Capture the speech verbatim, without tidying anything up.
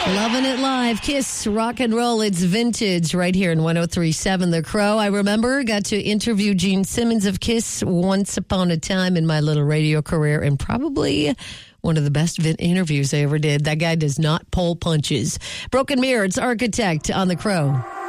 Loving it live. Kiss, rock and roll. It's vintage right here in one oh three point seven The Crow. I remember got to interview Gene Simmons of Kiss once upon a time in my little radio career, and probably one of the best vin- interviews I ever did. That guy does not pull punches. Broken Mirror, it's Architect on The Crow.